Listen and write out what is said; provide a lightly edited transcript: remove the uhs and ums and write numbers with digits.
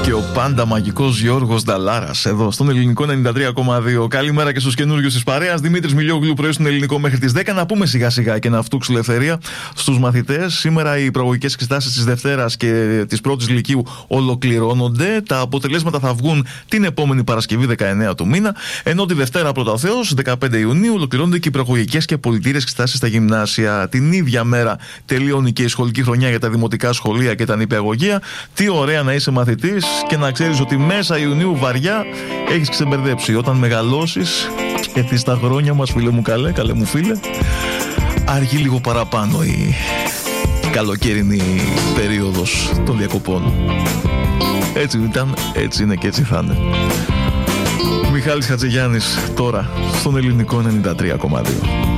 Και ο πάντα μαγικός Γιώργος Νταλάρας εδώ στον Ελληνικό 93,2. Καλημέρα και στους καινούριους της παρέας. Δημήτρης Μιλιόγλου, πρωί στον Ελληνικό μέχρι τις 10. Να πούμε σιγά σιγά και να φτούξει ελευθερία στους μαθητές. Σήμερα οι προαγωγικές εξετάσεις της Δευτέρας και της πρώτης Λυκείου ολοκληρώνονται. Τα αποτελέσματα θα βγουν την επόμενη Παρασκευή 19 του μήνα. Ενώ τη Δευτέρα πρώτα ο Θεός, 15 Ιουνίου, ολοκληρώνονται και οι προαγωγικές και πολιτήριες εξετάσεις στα γυμνάσια. Την ίδια μέρα τελειώνει και η σχολική χρονιά για τα δημοτικά σχολεία και τα νηπιαγωγεία. Τι ωραία να είσαι μαθητής και να ξέρεις ότι μέσα Ιουνίου βαριά έχεις ξεμπερδέψει. Όταν μεγαλώσεις και έρθεις στα χρόνια μας, φίλε μου, καλέ μου φίλε, αργεί λίγο παραπάνω η καλοκαιρινή περίοδος των διακοπών. Έτσι ήταν, έτσι είναι και έτσι θα είναι. Μιχάλης Χατζηγιάννης τώρα στον Ελληνικό 93,2.